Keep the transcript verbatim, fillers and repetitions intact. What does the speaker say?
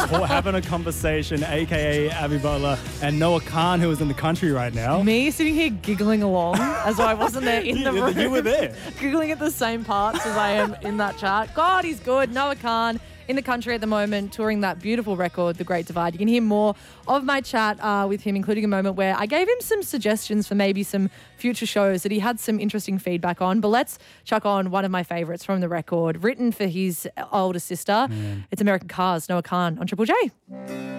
We're having a conversation, a k a. Abby Butler and Noah Khan, who is in the country right now. Me sitting here giggling along as though I wasn't there in the you, room. You were there. Giggling at the same parts as I am in that chat. God, he's good. Noah Khan in the country at the moment, touring that beautiful record, The Great Divide. You can hear more of my chat uh, with him, including a moment where I gave him some suggestions for maybe some future shows that he had some interesting feedback on. But let's chuck on one of my favourites from the record, written for his older sister. Mm. It's American Cars, Noah Khan on Triple J.